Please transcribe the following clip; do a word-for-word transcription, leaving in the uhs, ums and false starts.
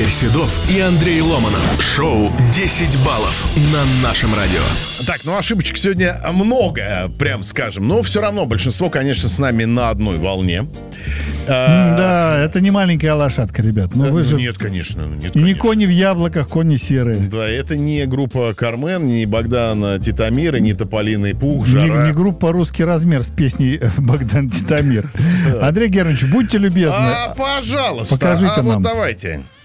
Игорь Седов и Андрей Ломанов. Шоу десять баллов на нашем радио. Так, ну ошибочек сегодня много, прям скажем. Но все равно большинство, конечно, с нами на одной волне. Да, это не маленькая лошадка, ребят. Но вы же... Нет, конечно. Нет, И не конечно. кони в яблоках, кони серые. Да, это не группа Кармен, не Богдана Титамира, не Тополиный Пух, Жара. Не, не группа «Русский размер» с песней Богдан Титамир. Андрей Германович, будьте любезны. А, пожалуйста. Покажите а нам. Вот давайте.